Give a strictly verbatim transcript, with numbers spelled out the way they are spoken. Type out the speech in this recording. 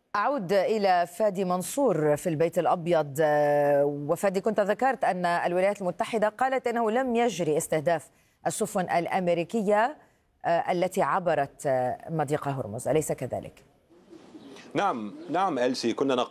أعود إلى فادي منصور في البيت الأبيض. وفادي، كنت ذكرت أن الولايات المتحدة قالت أنه لم يجري استهداف السفن الأمريكية التي عبرت مضيق هرمز، أليس كذلك؟ نعم نعم ألسي، كنا